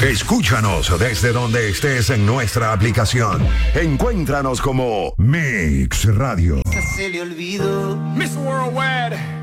Escúchanos desde donde estés en nuestra aplicación. Encuéntranos como Mix Radio. Se le olvidó. Miss Worldwide.